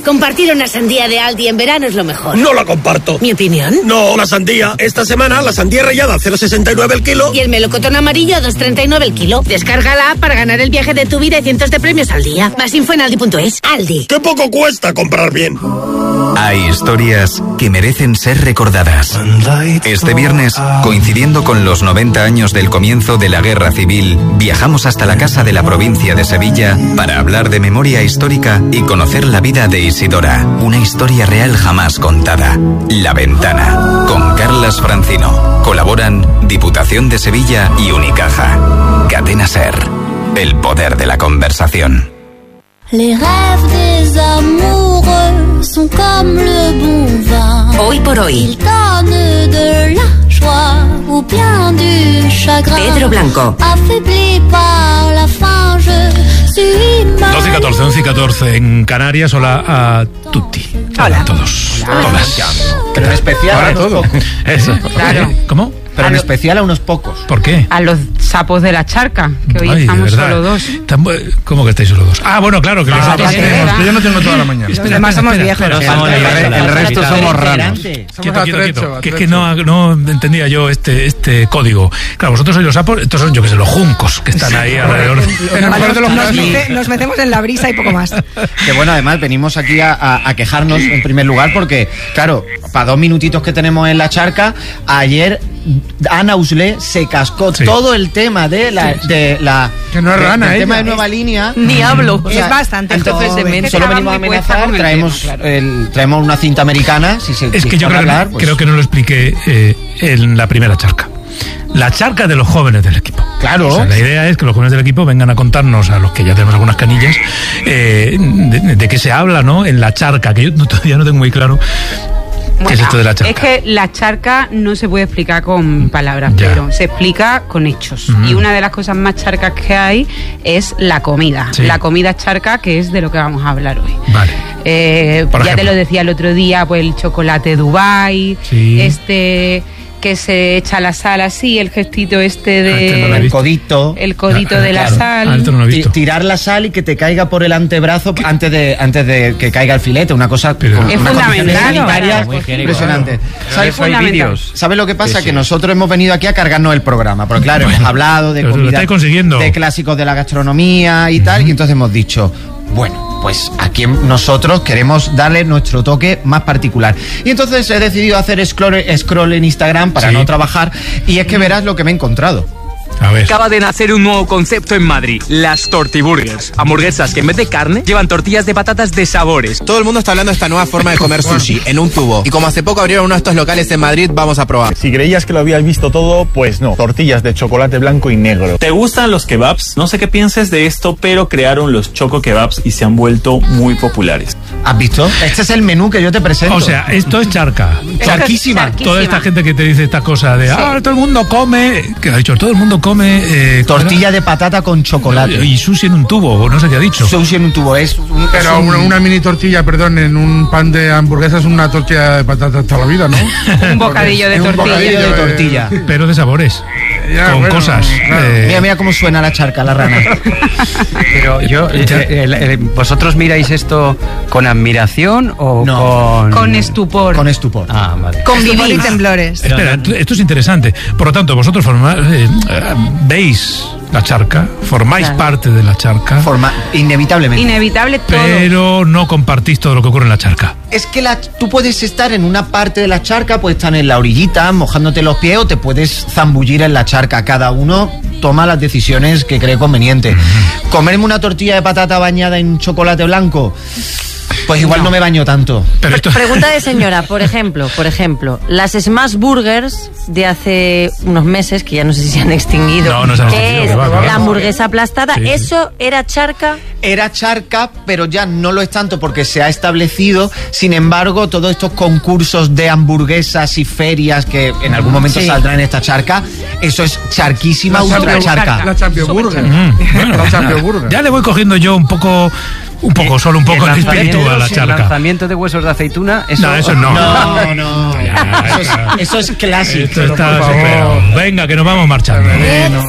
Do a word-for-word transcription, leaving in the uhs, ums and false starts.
Compartir una sandía de Aldi en verano es lo mejor. No la comparto. ¿Mi opinión? No, la sandía. Esta semana la sandía rallada a cero coma sesenta y nueve el kilo. Y el melocotón amarillo a dos coma treinta y nueve el kilo. Descárgala para ganar el viaje de tu vida y cientos de premios al día. Más info en aldi punto es. Aldi. ¡Qué poco cuesta comprar bien! Hay historias que merecen ser recordadas. Este viernes, coincidiendo con los noventa años del comienzo de la Guerra Civil, viajamos hasta la casa de la provincia de Sevilla para hablar de memoria histórica y conocer la vida de Isidora, una historia real jamás contada. La Ventana, con Carlas Francino. Colaboran Diputación de Sevilla y Unicaja. Cadena SER, el poder de la conversación. Les rêves des amoureux sont comme le bon vin. Hoy por hoy. Ils donnent de la joie ou bien du chagrin. Pedro Blanco. Affaibli par la faim, je suis mal. doce y catorce, once y catorce en Canarias. Hola a tutti. Hola a todos. Hola. Todas. Pero en especial Hola a todo. Eso. Claro. ¿Cómo? Pero en especial a unos pocos. ¿Por qué? A los sapos de la charca, que hoy Ay, estamos de verdad. solo dos. Tam- ¿Cómo que estáis solo dos? Ah, bueno, claro, que Ah, los otros ya tenemos. será. Pero yo no tengo toda la mañana. Los demás somos viejos. Pero El, el- el resto somos raros. Quieto, quieto, quieto. Que es que no, no entendía yo este, este código. Claro, vosotros sois los sapos, estos son, yo que sé, los juncos que están ahí alrededor. Nos, mete- nos metemos en la brisa y poco más. Que bueno, además venimos aquí a, a- a quejarnos en primer lugar porque, claro, para dos minutitos que tenemos en la charca, ayer Ana Uslé se cascó Sí. todo el tema de la, de la Que no es de- rana, del ella. tema de Nueva Línea. Ni hablo. O sea, Es bastante entonces joven. solo venimos a Estaba muy puesta amenazar, con el traemos tema, claro. el- traemos una cinta americana, si se Es si que yo van a creo, que- hablar, pues- creo que no lo expliqué eh, en la primera charca. La charca de los jóvenes del equipo. Claro. O sea, la idea es que los jóvenes del equipo vengan a contarnos, a los que ya tenemos algunas canillas, eh, de, de qué se habla, ¿no? En la charca, que yo no- todavía no tengo muy claro qué es esto de la charca. Es que la charca no se puede explicar con palabras, Ya. pero se explica con hechos. Ujú. Y una de las cosas más charcas que hay es la comida. Sí. La comida charca, que es de lo que vamos a hablar hoy. Vale. Eh, Por ya ejemplo. te lo decía el otro día, pues el chocolate Dubai, Sí. este que se echa la sal así, el gestito este Ah, este no lo he de el codito. el codito Ah, de la claro. sal. Ah, esto no lo he Ti- visto. tirar la sal y que te caiga por el antebrazo antes de antes de que caiga el filete, una cosa Pero- con Es una fundamental condición sanitaria para- Muy impresionante. ¿Sabes, Es fundamental. ¿Sabes lo que pasa? Que nosotros hemos venido aquí a cargarnos el programa, porque claro, hemos hablado de Pero lo comida, estáis consiguiendo. de clásicos de la gastronomía y tal, y entonces hemos dicho, bueno, pues aquí nosotros queremos darle nuestro toque más particular. Y entonces he decidido hacer scroll, scroll en Instagram para Sí. no trabajar, y es que verás lo que me he encontrado. A ver. Acaba de nacer un nuevo concepto en Madrid, las tortiburgers. Hamburguesas que en vez de carne llevan tortillas de patatas de sabores. Todo el mundo está hablando de esta nueva forma de comer sushi, en un tubo. Y como hace poco abrieron uno de estos locales en Madrid, vamos a probar. Si creías que lo habías visto todo, pues no. Tortillas de chocolate blanco y negro. ¿Te gustan los kebabs? No sé qué pienses de esto, pero crearon los choco kebabs y se han vuelto muy populares. ¿Has visto? Este es el menú que yo te presento. O sea, esto es charca. Charquísima. Charquísima. Toda esta gente que te dice esta cosa de, ah, todo el mundo come, que ha dicho, todo el mundo come eh, Tortilla de patata con chocolate. y sushi en un tubo, o no sé qué ha dicho. Sushi en un tubo es un, Pero es un- una, una mini tortilla, perdón, en un pan de hamburguesa es una tortilla de patata toda la vida, ¿no? Un bocadillo de es un tortilla. bocadillo de eh, tortilla. Pero de sabores. Ya, con bueno, cosas. claro. eh, Mira, mira cómo suena la charca, la rana. Pero yo, eh, eh, eh, ¿vosotros miráis esto con admiración o No. con...? Con estupor. Con estupor. Ah, vale. Con vivir y Convivís. temblores. Espera, esto- esto es interesante. Por lo tanto, vosotros formáis, eh, eh, veis la charca, formáis Claro. parte de la charca, Forma, inevitablemente. Inevitable todo. pero no compartís todo lo que ocurre en la charca. Es que la, tú puedes estar en una parte de la charca, puedes estar en la orillita mojándote los pies o te puedes zambullir en la charca. Cada uno toma las decisiones que cree conveniente. Comerme una tortilla de patata bañada en chocolate blanco, pues igual no, me baño tanto. Pero esto, Pregunta de señora, por ejemplo, por ejemplo, las Smash Burgers de hace unos meses, que ya no sé si se han extinguido, No, no se han que extinguido, es que va, que va. la hamburguesa aplastada, Sí, sí. ¿eso era charca? Era charca, pero ya no lo es tanto porque se ha establecido. Sin embargo, todos estos concursos de hamburguesas y ferias que en algún momento Sí. saldrán en esta charca, eso es charquísima, La ultra Champions- charca. La Champions Burger. Mm, bueno, La Champions ya, Burger. ya le voy cogiendo yo un poco, un poco, solo un ¿Y poco el el espíritu lanzamiento- a la el charca. lanzamiento de huesos de aceituna? Eso, No, eso no. No, no. Ya, Eso es, eso es clásico. Esto está por favor. superado. Venga, que nos vamos marchando.